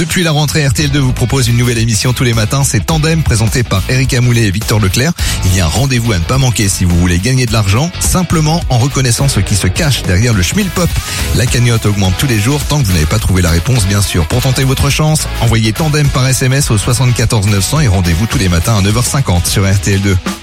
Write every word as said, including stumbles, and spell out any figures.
Depuis la rentrée, R T L deux vous propose une nouvelle émission tous les matins. C'est Tandem, présenté par Eric Amoulet et Victor Leclerc. Il y a un rendez-vous à ne pas manquer si vous voulez gagner de l'argent, simplement en reconnaissant ce qui se cache derrière le schmilpop. La cagnotte augmente tous les jours tant que vous n'avez pas trouvé la réponse, bien sûr. Pour tenter votre chance, envoyez Tandem par S M S au soixante-quatorze neuf cents et rendez-vous tous les matins à neuf heures cinquante sur R T L deux.